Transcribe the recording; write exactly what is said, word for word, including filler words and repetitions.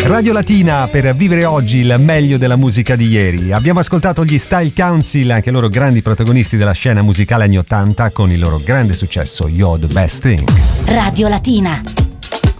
Radio Latina per vivere oggi il meglio della musica di ieri. Abbiamo ascoltato gli Style Council, anche loro grandi protagonisti della scena musicale anni ottanta con il loro grande successo You're the Best Thing. Radio Latina.